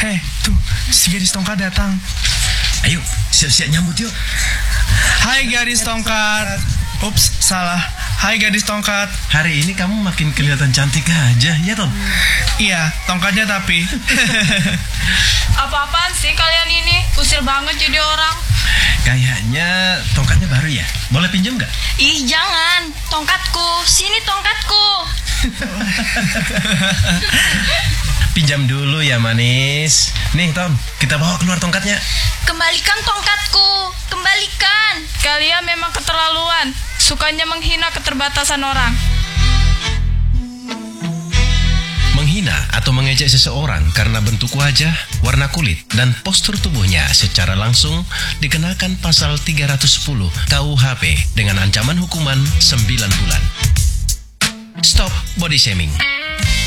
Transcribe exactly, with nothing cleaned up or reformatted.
Hei, tuh, si gadis tongkat datang. Ayo, siap-siap nyambut yuk. Hai gadis tongkat. Ups, salah. Hai gadis tongkat. Hari ini kamu makin kelihatan cantik aja, ya Tom? Iya, tongkatnya tapi. Apa-apaan sih kalian ini? Usil banget jadi orang. Kayaknya tongkatnya baru ya. Boleh pinjam nggak? Ih, jangan. Tongkatku. Sini tongkatku. Pinjam dulu ya manis. Nih Tom, kita bawa keluar tongkatnya. Kembalikan tongkatku. Kembalikan. Kalian memang keterlaluan. Sukanya menghina keterbatasan orang. Menghina atau mengejek seseorang karena bentuk wajah, warna kulit, dan postur tubuhnya secara langsung dikenakan pasal tiga ratus sepuluh K U H P dengan ancaman hukuman sembilan bulan. Stop body shaming.